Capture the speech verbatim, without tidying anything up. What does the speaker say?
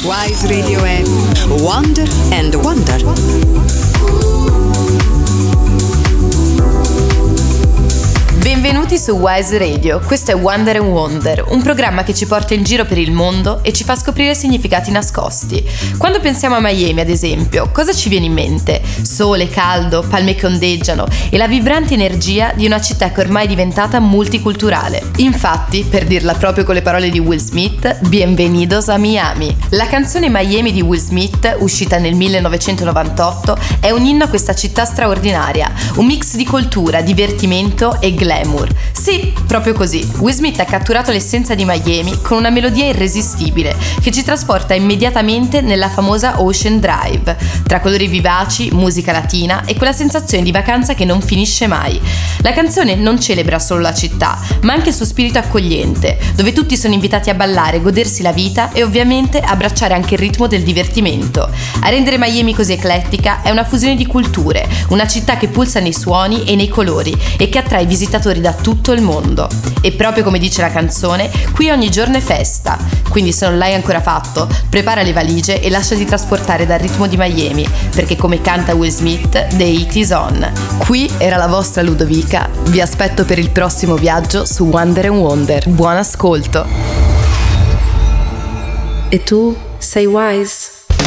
Wise Radio è Wonder and Wonder. Benvenuti su Wise Radio, questo è Wonder and Wonder, un programma che ci porta in giro per il mondo e ci fa scoprire significati nascosti. Quando pensiamo a Miami, ad esempio, cosa ci viene in mente? Sole, caldo, palme che ondeggiano e la vibrante energia di una città che ormai è diventata multiculturale. Infatti, per dirla proprio con le parole di Will Smith, bienvenidos a Miami. La canzone Miami di Will Smith, uscita nel millenovecentonovantotto, è un inno a questa città straordinaria, un mix di cultura, divertimento e glamour. Sì, proprio così. Will Smith ha catturato l'essenza di Miami con una melodia irresistibile che ci trasporta immediatamente nella famosa Ocean Drive, tra colori vivaci, musica latina e quella sensazione di vacanza che non finisce mai. La canzone non celebra solo la città, ma anche il suo spirito accogliente, dove tutti sono invitati a ballare, godersi la vita e ovviamente abbracciare anche il ritmo del divertimento. A rendere Miami così eclettica è una fusione di culture, una città che pulsa nei suoni e nei colori e che attrae visitatori da tutto il mondo. E proprio come dice la canzone, qui ogni giorno è festa. Quindi se non l'hai ancora fatto, prepara le valigie e lasciati trasportare dal ritmo di Miami, perché come canta Will Smith, the heat is on. Qui era la vostra Ludovica, vi aspetto per il prossimo viaggio su Wonder and Wonder. Buon ascolto! E tu sei Wise?